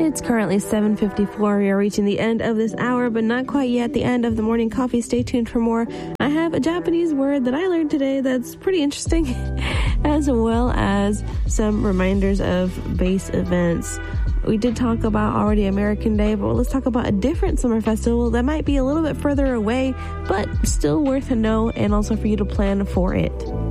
It's currently 7:54. We are reaching the end of this hour, but not quite yet the end of the morning coffee. Stay tuned for more. I have a Japanese word that I learned today that's pretty interesting, as well as some reminders of base events. We did talk about already American Day, but let's talk about a different summer festival that might be a little bit further away, but still worth a know and also for you to plan for it.